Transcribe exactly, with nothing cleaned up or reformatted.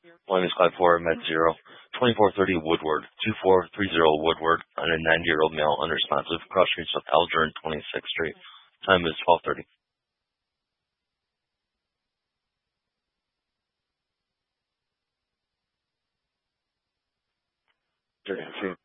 Line is five four, med zero. twenty-four thirty Woodward. two four three zero Woodward. On a ninety-year-old male, unresponsive. Cross streets of Alger and twenty-sixth Street. Time is twelve thirty. Thirty.